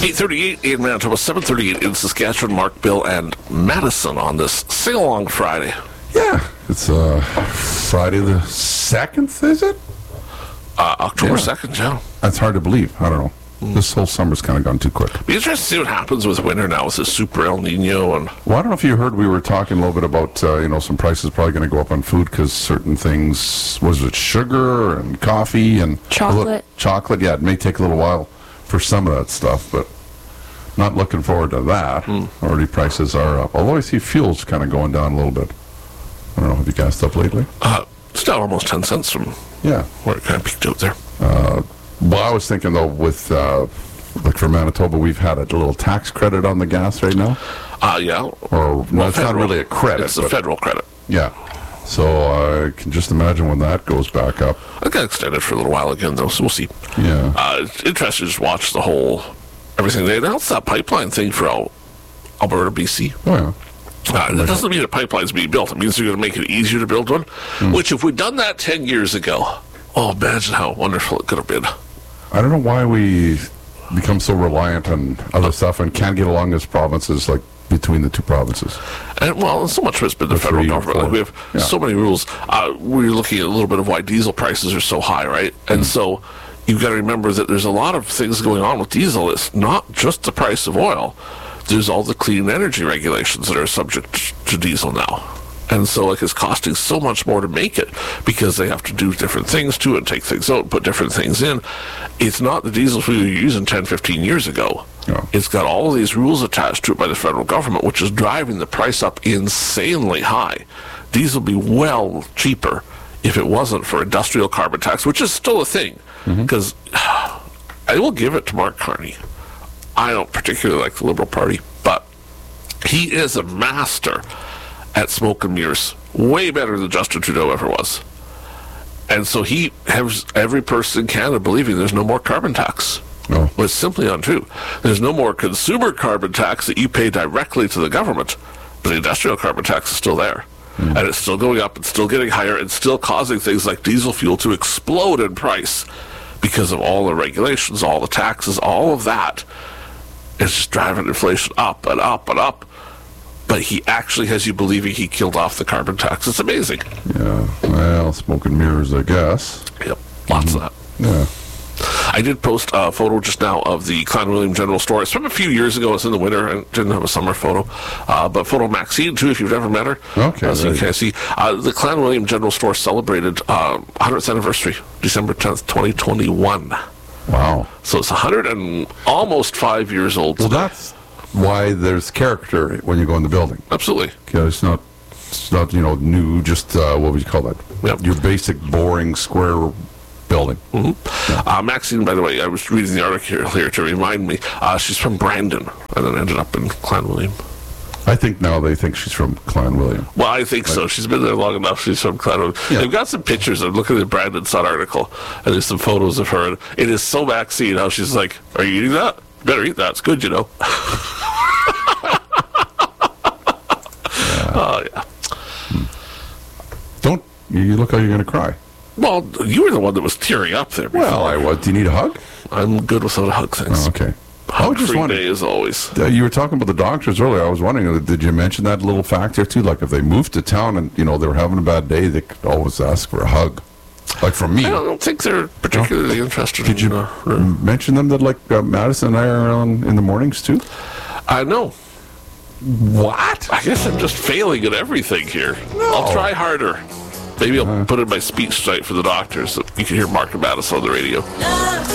8:38 in Manitoba, 7:38 in Saskatchewan. Mark, Bill, and Madison on this Sing-Along Friday. Yeah, it's Friday the 2nd, is it? October 2nd, yeah. That's hard to believe. I don't know. This whole summer's kind of gone too quick. Be interesting to see what happens with winter now with this super El Nino. And well, I don't know if you heard, we were talking a little bit about, some prices probably going to go up on food because certain things, was it sugar and coffee and... Chocolate. Chocolate, yeah, it may take a little while for some of that stuff, but not looking forward to that. Already prices are up. Although I see fuel's kind of going down a little bit. I don't know, have you gassed up lately? It's down almost 10 cents from where it kind of peaked out there. Well, I was thinking, though, with, like for Manitoba, we've had a little tax credit on the gas right now. Yeah. Or, no, it's not really a credit. It's a federal credit. Yeah. So I can just imagine when that goes back up. It got extended for a little while again, though, so we'll see. Yeah. It's interesting to just watch the whole, everything. They announced that pipeline thing for Alberta, BC. Oh, yeah. That doesn't mean a pipeline's being built. It means they're going to make it easier to build one, which if we'd done that 10 years ago, imagine how wonderful it could have been. I don't know why we become so reliant on other stuff and can't get along as provinces, like between the two provinces. And well, so much of it's been the federal government. Like, we have so many rules. We're looking at a little bit of why diesel prices are so high, right? And so you've got to remember that there's a lot of things going on with diesel. It's not just the price of oil. There's all the clean energy regulations that are subject to diesel now. And so, it's costing so much more to make it because they have to do different things to it, take things out, put different things in. It's not the diesels we were using 10, 15 years ago. No. It's got all of these rules attached to it by the federal government, which is driving the price up insanely high. Diesel would be well cheaper if it wasn't for industrial carbon tax, which is still a thing. Because I will give it to Mark Carney. I don't particularly like the Liberal Party, but he is a master at smoke and mirrors, way better than Justin Trudeau ever was. And so he has every person in Canada believing there's no more carbon tax. No. But it's simply untrue. There's no more consumer carbon tax that you pay directly to the government, but the industrial carbon tax is still there. And it's still going up, it's still getting higher, and still causing things like diesel fuel to explode in price because of all the regulations, all the taxes, all of that. It's just driving inflation up and up and up. But he actually has you believing he killed off the carbon tax. It's amazing. Yeah. Well, smoke and mirrors, I guess. Yep. Lots of that. Yeah. I did post a photo just now of the Clanwilliam General Store. It's from a few years ago. It's in the winter and didn't have a summer photo. But photo Maxine, too, if you've never met her. Okay. So you can see. The Clanwilliam General Store celebrated 100th anniversary, December 10th, 2021. Wow. So it's 100 and almost 5 years old Well, today. that's why there's character when you go in the building. Absolutely. It's not new, just, what would you call that? Yep. Your basic, boring, square building. Maxine, by the way, I was reading the article here to remind me, she's from Brandon and then ended up in Clanwilliam. I think now they think she's from Clanwilliam. Well, I think so. She's been there long enough. She's from Clanwilliam. Yeah. They've got some pictures. I'm looking at the Brandon Sun article, and there's some photos of her. And it is so Maxine how she's like, "Are you eating that? You better eat that. It's good, you know." Oh, yeah. Don't you look like you're going to cry? Well, you were the one that was tearing up there before. Well, I was. Do you need a hug? I'm good without a hug, thanks. Oh, okay. Hug-free day as always. You were talking about the doctors earlier. I was wondering, did you mention that little fact there too? Like if they moved to town and they were having a bad day, they could always ask for a hug. Like from me. I don't think they're particularly interested. Did you mention them that Madison and I are on in the mornings too? I know. What? I guess I'm just failing at everything here. No. I'll try harder. Maybe I'll put in my speech tonight for the doctors so you can hear Mark and Madison on the radio.